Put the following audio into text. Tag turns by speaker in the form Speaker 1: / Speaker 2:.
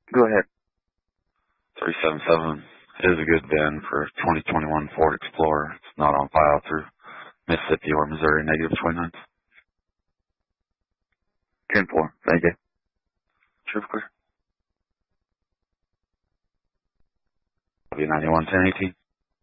Speaker 1: Go ahead.
Speaker 2: 377 is a good VIN for 2021 Ford Explorer. It's not on file through Mississippi or Missouri, -29.
Speaker 1: 10-4. Thank you.
Speaker 2: Sure, clear. W91 1018.